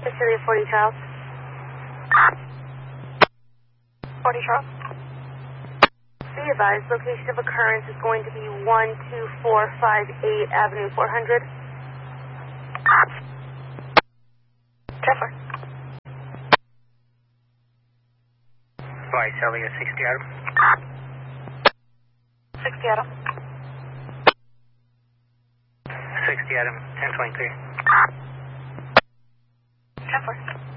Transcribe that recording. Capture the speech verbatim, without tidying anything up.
Cecilia forty Charles. forty Charles. Be advised, location of occurrence is going to be one two four five eight Avenue four hundred. Trevor. Right, Celia, sixty Adam. sixty Adam. sixty Adam, ten twenty-three. Trevor.